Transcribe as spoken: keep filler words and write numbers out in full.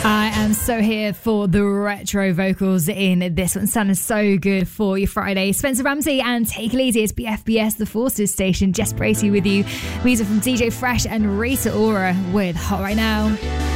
I am so here for the retro vocals in this one. Sounding so good for your Friday. Spencer Ramsey and Take It Easy. It's B F B S, the Forces station. Jess Bracey with you. Music from D J Fresh and Rita Ora with Hot Right Now.